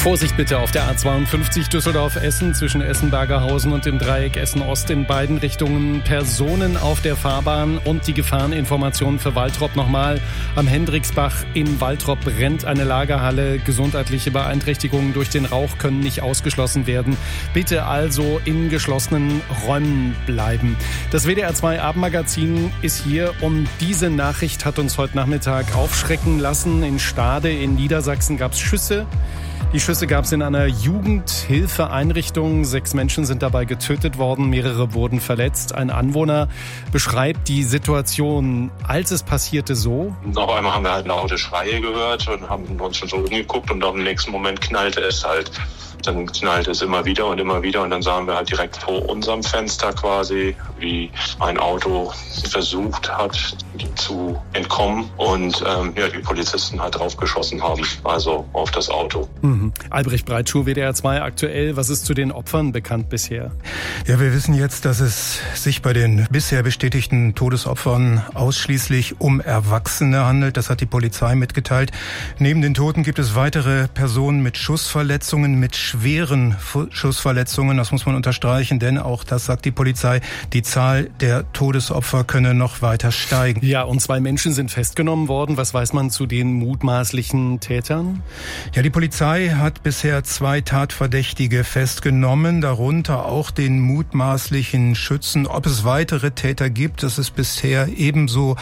Vorsicht bitte auf der A52 Düsseldorf-Essen zwischen Essen-Bergerhausen und dem Dreieck Essen-Ost in beiden Richtungen. Personen auf der Fahrbahn und die Gefahreninformationen für Waltrop nochmal. Am Hendriksbach in Waltrop brennt eine Lagerhalle. Gesundheitliche Beeinträchtigungen durch den Rauch können nicht ausgeschlossen werden. Bitte also in geschlossenen Räumen bleiben. Das WDR 2 Abendmagazin ist hier und diese Nachricht hat uns heute Nachmittag aufschrecken lassen. In Stade in Niedersachsen gab es Schüsse. Die Schüsse gab es in einer Jugendhilfeeinrichtung. 6 Menschen sind dabei getötet worden, mehrere wurden verletzt. Ein Anwohner beschreibt die Situation, als es passierte, so. Auf einmal haben wir halt laute Schreie gehört und haben uns schon so umgeguckt und im nächsten Moment knallte es halt. Dann knallte es immer wieder und dann sahen wir halt direkt vor unserem Fenster quasi, wie ein Auto versucht hat zu entkommen und die Polizisten halt draufgeschossen haben, also auf das Auto. Albrecht Breitschuh, WDR 2 aktuell. Was ist zu den Opfern bekannt bisher? Ja, wir wissen jetzt, dass es sich bei den bisher bestätigten Todesopfern ausschließlich um Erwachsene handelt. Das hat die Polizei mitgeteilt. Neben den Toten gibt es weitere Personen mit Schussverletzungen, mit schweren Schussverletzungen. Das muss man unterstreichen, denn auch das sagt die Polizei, die Zahl der Todesopfer könne noch weiter steigen. Ja, und 2 Menschen sind festgenommen worden. Was weiß man zu den mutmaßlichen Tätern? Ja, die Polizei hat bisher 2 Tatverdächtige festgenommen, darunter auch den mutmaßlichen Schützen. Ob es weitere Täter gibt, das ist bisher ebenso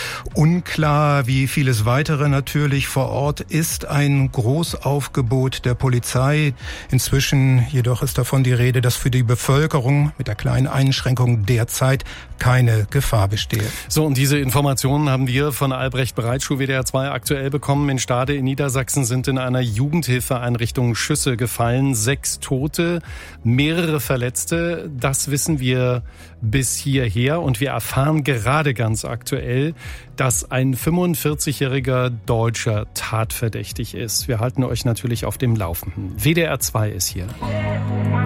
unklar wie vieles weitere natürlich. Vor Ort ist ein Großaufgebot der Polizei. Inzwischen jedoch ist davon die Rede, dass für die Bevölkerung mit der kleinen Einschränkung derzeit keine Gefahr bestehe. So, und diese Informationen haben wir von Albrecht Breitschuh, WDR 2 aktuell bekommen. In Stade in Niedersachsen sind in einer Jugendhilfeeinrichtung Schüsse gefallen. 6 Tote, mehrere Verletzte. Das wissen wir bis hierher. Und wir erfahren gerade ganz aktuell, dass ein 45-jähriger Deutscher tatverdächtig ist. Wir halten euch natürlich auf dem Laufenden. WDR 2 ist hier.